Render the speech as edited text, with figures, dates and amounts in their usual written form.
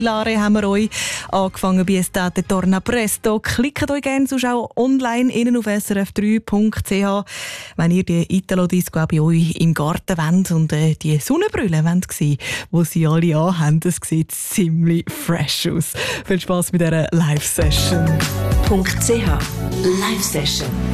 Lare haben wir euch angefangen bei Estate Torna Presto. Klickt euch gerne sonst auch online innen auf srf3.ch, wenn ihr die Italo-Disco auch bei euch im Garten wollt und die Sonnenbrille wollt sehen, die sie alle anhaben. Das sieht ziemlich fresh aus. Viel Spass mit dieser Live-Session. .ch Live-Session.